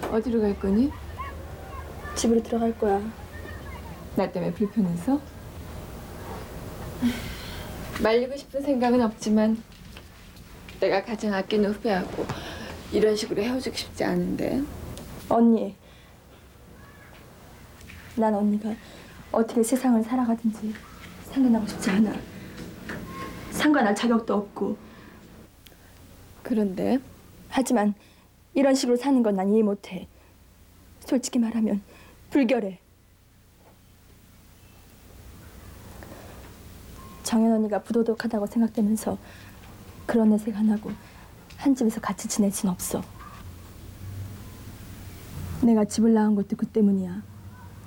어디로 갈 거니? 집으로 들어갈 거야. 나 때문에 불편해서? 말리고 싶은 생각은 없지만 내가 가장 아끼는 후배하고 이런 식으로 헤어지고 싶지 않은데. 언니, 난 언니가 어떻게 세상을 살아가든지 상관하고 싶지 않아. 상관할 자격도 없고. 그런데 하지만 이런 식으로 사는 건 난 이해 못해. 솔직히 말하면 불결해. 정연 언니가 부도덕하다고 생각되면서 그런 내색 안 하고 한 집에서 같이 지낼 순 없어. 내가 집을 나온 것도 그 때문이야.